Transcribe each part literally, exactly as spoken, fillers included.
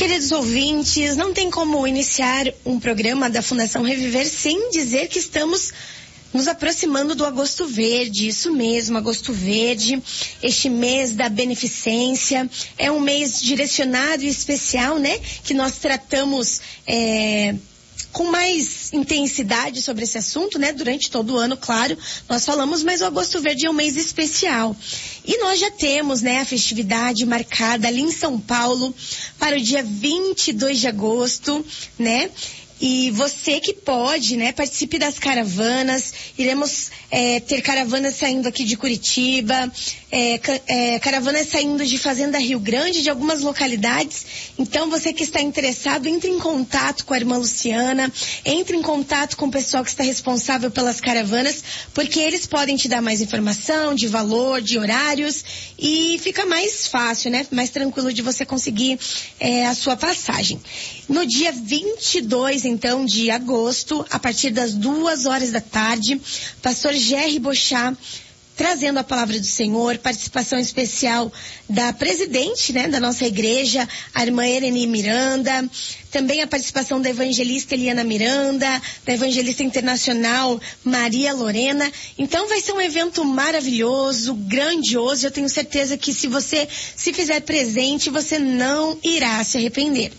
Queridos ouvintes, não tem como iniciar um programa da Fundação Reviver sem dizer que estamos nos aproximando do Agosto Verde, isso mesmo, Agosto Verde, este mês da beneficência, é um mês direcionado e especial, né, que nós tratamos é, com mais intensidade sobre esse assunto, né, durante todo o ano, claro, nós falamos, mas o Agosto Verde é um mês especial. E nós já temos, né, a festividade marcada ali em São Paulo para o dia vinte e dois de agosto, né? E você que pode, né, participe das caravanas. Iremos é, ter caravanas saindo aqui de Curitiba, é, é, caravanas saindo de Fazenda Rio Grande, de algumas localidades. Então, você que está interessado, entre em contato com a irmã Luciana, entre em contato com o pessoal que está responsável pelas caravanas, porque eles podem te dar mais informação de valor, de horários, e fica mais fácil, né, mais tranquilo de você conseguir é, a sua passagem. No dia vinte e dois, então, de agosto, a partir das duas horas da tarde, pastor Gerry Bochá, trazendo a palavra do Senhor, participação especial da presidente, né, da nossa igreja, a irmã Ereni Miranda, também a participação da evangelista Eliana Miranda, da evangelista internacional Maria Lorena. Então vai ser um evento maravilhoso, grandioso, eu tenho certeza que se você se fizer presente, você não irá se arrepender.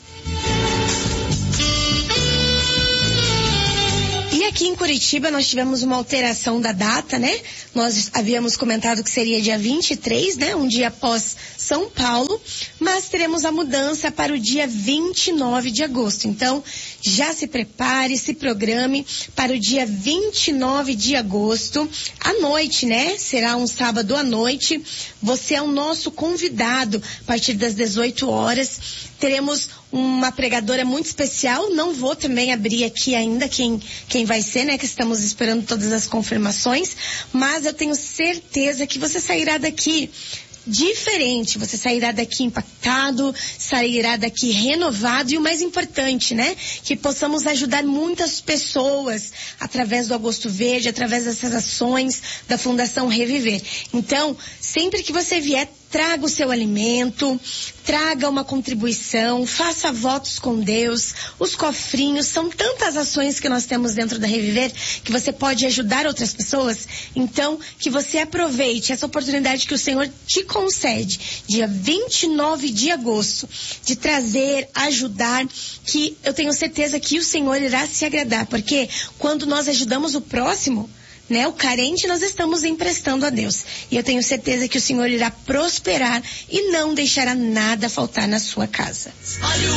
Aqui em Curitiba nós tivemos uma alteração da data, né? Nós havíamos comentado que seria dia vinte e três, né? Um dia após São Paulo, mas teremos a mudança para o dia vinte e nove de agosto. Então, já se prepare, se programe para o dia vinte e nove de agosto, à noite, né? Será um sábado à noite. Você é o nosso convidado a partir das dezoito horas. Teremos uma pregadora muito especial, não vou também abrir aqui ainda quem, quem vai ser, né, que estamos esperando todas as confirmações, mas eu tenho certeza que você sairá daqui diferente, você sairá daqui impactado, sairá daqui renovado e o mais importante, né, que possamos ajudar muitas pessoas através do Agosto Verde, através dessas ações da Fundação Reviver. Então, sempre que você vier, traga o seu alimento, traga uma contribuição, faça votos com Deus, os cofrinhos, são tantas ações que nós temos dentro da Reviver que você pode ajudar outras pessoas. Então, que você aproveite essa oportunidade que o Senhor te concede, dia vinte e nove de agosto, de trazer, ajudar, que eu tenho certeza que o Senhor irá se agradar, porque quando nós ajudamos o próximo, né, o carente, nós estamos emprestando a Deus. E eu tenho certeza que o Senhor irá prosperar e não deixará nada faltar na sua casa.